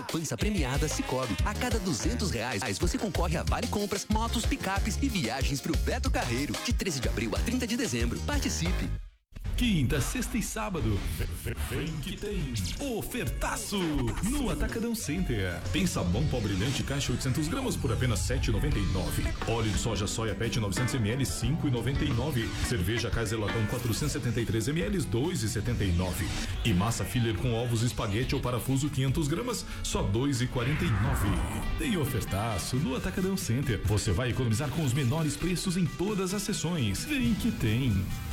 Poupança premiada Sicoob. A cada R$ 200 você concorre a vale compras, motos, picapes e viagens pro Beto Carreiro. De 13 de abril a 30 de dezembro. Participe. Quinta, sexta e sábado, vem que tem ofertaço no Atacadão Center. Tem sabão pó brilhante caixa 800 gramas por apenas R$ 7,99. Óleo de soja soia pet 900 ml 5,99. Cerveja Kaiser Latão 473 ml 2,79. E massa filler com ovos espaguete ou parafuso 500 gramas só R$ 2,49. Tem ofertaço no Atacadão Center. Você vai economizar com os menores preços em todas as seções. Vem que tem.